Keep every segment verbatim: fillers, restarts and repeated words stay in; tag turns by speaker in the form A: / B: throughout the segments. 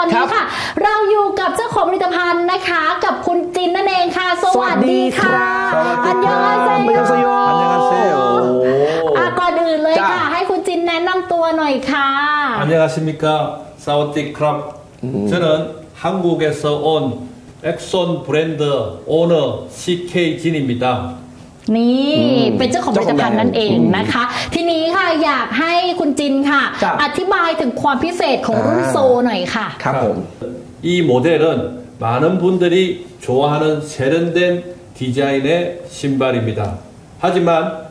A: อนนี้ค่ะเราอยู่กับเจ้าของผลิตภัณฑ์นะคะกับคุณจินนั่นเองค่ะสวัสดีค่ะอันยองอาเซโยอันยองอาเซโยก่อนอื่นเลยค่ะให้คุณจินแนะนำตัวหน่อยค่ะ
B: อันยองอาเซมิกาสวัสดีครับ저는 한국에서 온 엑손 브랜드 오너 씨케이 진입니다.
A: นี่เป็นเจ้าของผลิตภัณฑ์นั่นเองนะคะทีนี้ค่ะอยากให้คุณจินค่ะอธิบายถึงความพิเศษของรุ่นโซหน่อยค่ะ
B: ครับผม이 모델은 많은 분들이 좋아하는 세련된 디자인의 신발입니다. 하지만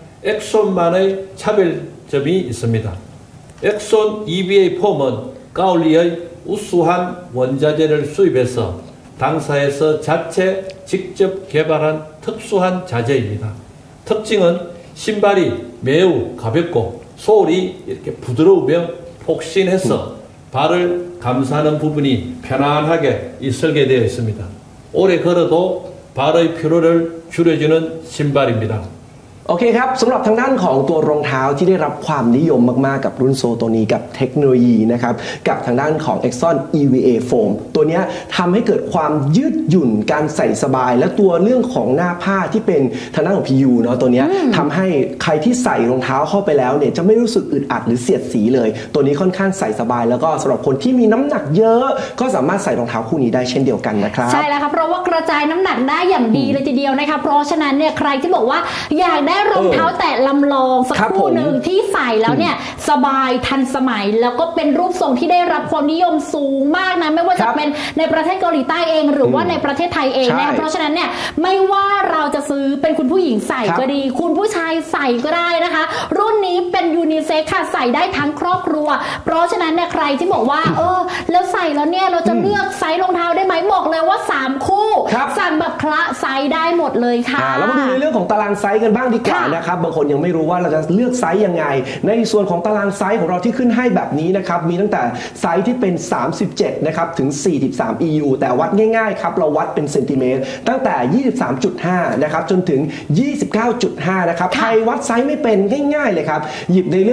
B: 엑손만의 차별점이 있습니다. 엑손 이비에이 폼은 까올리의 우수한 원자재를 수입해서 당사에서 자체 직접 개발한 특수한 자재입니다. 특징은 신발이 매우 가볍고 소울이 이렇게 부드러우며 폭신해서 발을 감싸는 부분이 편안하게 설계되어 있습니다. 오래 걸어도 발의 피로를 줄여주는 신발입니다.
C: โอเคครับสำหรับทางด้านของตัวรองเท้าที่ได้รับความนิยมมากๆกับรุ่นโซตัวนี้กับเทคโนโลยีนะครับกับทางด้านของ Exxon อี วี เอ Foam ตัวนี้ทำให้เกิดความยืดหยุ่นการใส่สบายและตัวเรื่องของหน้าผ้าที่เป็นทางด้านของ พี ยู เนาะตัวนี้ทำให้ใครที่ใส่รองเท้าเข้าไปแล้วเนี่ยจะไม่รู้สึกอึดอัดหรือเสียดสีเลยตัวนี้ค่อนข้างใส่สบายแล้วก็สำหรับคนที่มีน้ำหนักเยอะก็สามารถใส่รองเท้าคู่นี้ได้เช่นเดียวกันนะครับ
A: ใช่แล้วครับเพราะว่ากระจายน้ำหนักได้อย่างดีเลยทีเดียวนะคะเพราะฉะนั้นเนี่ยใครที่บอกว่าอยากได้รองเท้าแต่ลำลองสักคู่หนึ่งที่ใส่แล้วเนี่ยสบายทันสมัยแล้วก็เป็นรูปทรงที่ได้รับความนิยมสูงมากนะไม่ว่าจะเป็นในประเทศเกาหลีใต้เองหรือว่าในประเทศไทยเองนะเพราะฉะนั้นเนี่ยไม่ว่าเราจะซื้อเป็นคุณผู้หญิงใส่ก็ดีคุณผู้ชายใส่ก็ได้นะคะรุ่นนี้เป็นยูนิเซ็กค่ะใส่ได้ทั้งครอบครัวเพราะฉะนั้นเนี่ยใครที่บอกว่าเออแล้วใส่แล้วเนี่ยเราจะเลือกไซส์รองเท้าได้ไหมบอกเลยว่าสามคู่สั่งแบบคละไซส์ได้หมดเลยค่ะ
C: แล้วมาดูในเรื่องของตารางไซส์กันบ้างดีกว่านะครับบางคนยังไม่รู้ว่าเราจะเลือกไซส์ยังไงในส่วนของตารางไซส์ของเราที่ขึ้นให้แบบนี้นะครับมีตั้งแต่ไซส์ที่เป็นสามสิบเจ็ดนะครับถึงสี่สิบสาม อี ยู แต่วัดง่ายๆครับเราวัดเป็นเซนติเมตรตั้งแต่ ยี่สิบสามจุดห้า นะครับจนถึง ยี่สิบเก้าจุดห้า นะครับใครวัดไซส์ไม่เป็นง่ายๆเลยครับหยิบใน